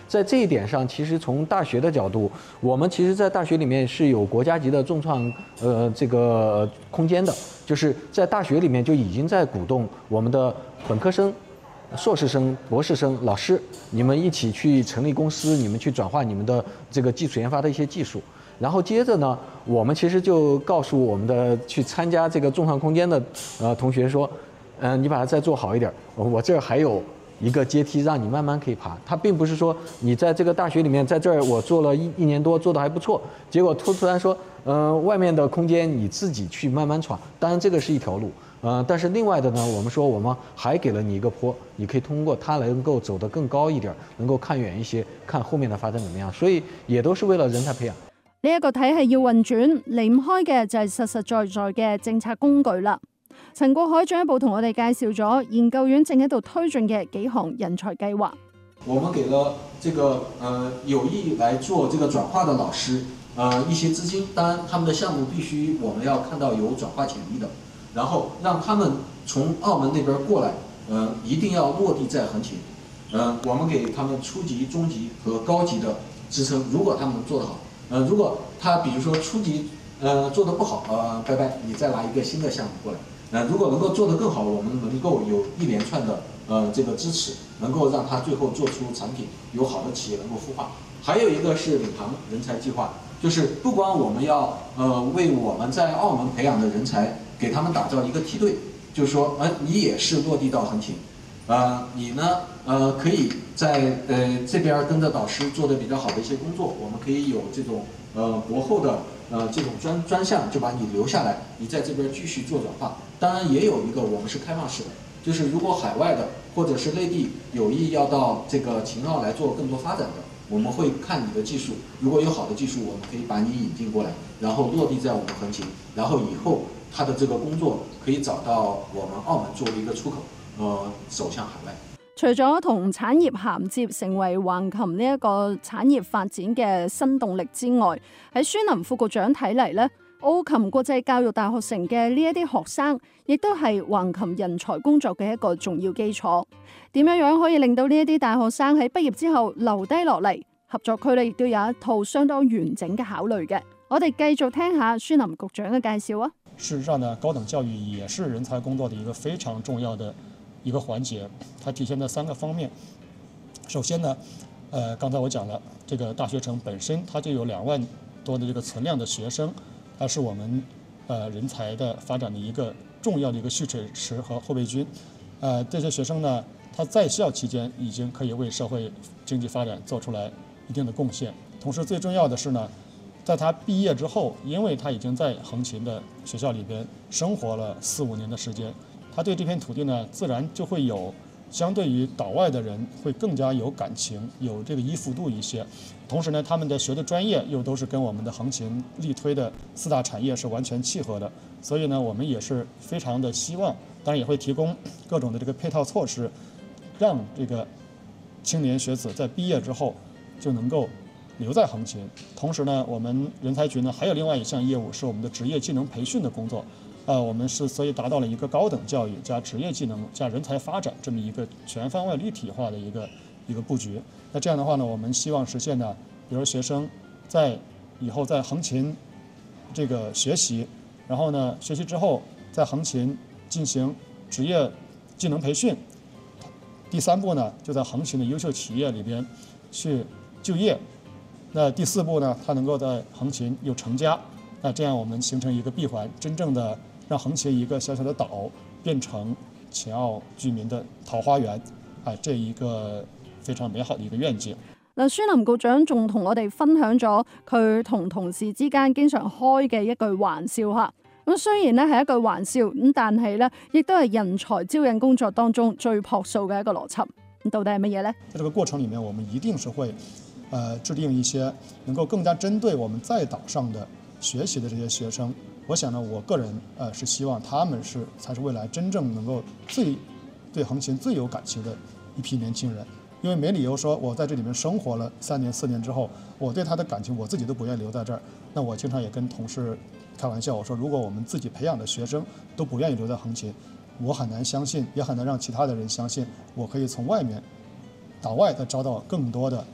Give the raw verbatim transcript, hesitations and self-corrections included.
在这一点上，其实从大学的角度，我们其实在大学里面是有国家级的重创呃这个空间的，就是在大学里面就已经在鼓动我们的本科生、硕士生、博士生、老师，你们一起去成立公司，你们去转化你们的这个基础研发的一些技术。然后接着呢，我们其实就告诉我们的去参加这个重创空间的呃同学说，嗯、呃，你把它再做好一点，我这儿还有一个阶梯让你慢慢可以爬。它并不是说你在这个大学里面，在这儿我做了一一年多，做的还不错，结果突突然说，嗯、呃，外面的空间你自己去慢慢闯。当然这个是一条路，呃，但是另外的呢，我们说我们还给了你一个坡，你可以通过它能够走得更高一点，能够看远一些，看后面的發展怎麼樣。所以也都是為了人才培養。 呢一個體系要運轉，離唔開嘅就係實實在在嘅政策工具啦。陳國海進一步同我哋介紹咗研究院正喺度推進嘅幾項人才計劃。 我們給了這個呃有意來做這個轉化的老師呃一些資金，當然他們的項目必須我們要看到有轉化潛力的，然後讓他們從澳門那邊過來，呃一定要落地在橫琴。呃，我們給他們初級、中級和高級的支撐，如果他們做得好。呃，如果他比如說初級呃做得不好，呃，拜拜，你再拿一個新的項目過來。呃，如果能夠做得更好，我們能夠有一連串的呃這個支持，能夠讓他最後做出產品，有好的企業能夠孵化。還有一個是領航人才計劃，就是不光我們要呃為我們在澳門培養的人才，給他們打造一個梯隊，就是說，呃，你也是落地到橫琴。呃，你呢？呃，可以在呃這邊跟着導師做的比較好的一些工作，我們可以有這種呃博後的呃這種專專項，就把你留下來，你在這邊繼續做轉化。當然也有一個我們是開放式的，就是如果海外的或者是內地有意要到這個秦澳來做更多發展的，我們會看你的技術，如果有好的技術，我們可以把你引進過來，然後落地在我們橫琴，然後以後他的這個工作可以找到我們澳門作為一個出口。呃，走向海外。 除咗同產業銜接，成為橫琴呢一個產業發展嘅新動力之外，喺孫林副局長睇嚟咧，澳琴國際教育大學城嘅呢一啲學生，亦都係橫琴人才工作嘅一個重要基礎。點樣樣可以令到呢一啲大學生喺畢業之後留低落嚟？合作區咧亦都有一套相當完整嘅考慮嘅。我哋繼續聽下孫林局長嘅介紹啊。 事實上呢，高等教育也是人才工作的一個非常重要的一個環節，它體現在三個方面。首先呢，呃，剛才我講了，這個大學城本身它就有兩萬多的這個存量的學生，它是我們呃人才的發展的一個重要的一個蓄水池和後備軍。呃，這些學生呢，他在校期間已經可以為社會經濟發展做出來一定的貢獻。同時最重要的是呢，在他畢業之後，因為他已經在橫琴的學校裏邊生活了四五年的時間。他對這片土地呢，自然就會有相對於島外的人會更加有感情，有這個依附度一些。同時呢，他們的學的專業又都是跟我們的橫琴力推的四大產業是完全契合的。所以呢，我們也是非常的希望，當然也會提供各種的這個配套措施，讓這個青年學子在畢業之後就能夠留在橫琴。同時呢，我們人才局呢還有另外一項業務是我們的職業技能培訓的工作。呃，我們是所以達到了一個高等教育加職業技能加人才發展這麼一個全方位立體化的一個一個佈局。那這樣的話呢，我們希望實現呢，比如學生在以後在橫琴這個學習，然後呢學習之後在橫琴進行職業技能培訓。第三步呢，就在橫琴的優秀企業裏邊去就業。那第四步呢，他能夠在橫琴又成家。那這樣我們形成一個閉環，真正的讓橫琴一個小小的島變成秦澳居民的桃花源，啊，這一個非常美好的一個願景。 嗱，孫林局長仲同我哋分享咗佢同同事之間經常開嘅一句玩笑嚇。咁雖然咧係一句玩笑，咁但係咧亦都係人才招引工作當中最樸素嘅一個邏輯。咁到底係乜嘢呢？ 在這個過程裡面，我們一定是會，呃，制定一些能夠更加針對我們在島上的學習的這些學生，我想呢，我個人呃是希望他們是才是未來真正能夠最對橫琴最有感情的一批年輕人，因為沒理由說我在這裡面生活了三年四年之後，我對他的感情我自己都不願意留在這兒。那我經常也跟同事開玩笑，我說如果我們自己培養的學生都不願意留在橫琴，我很難相信，也很難讓其他的人相信，我可以從外面島外再招到更多的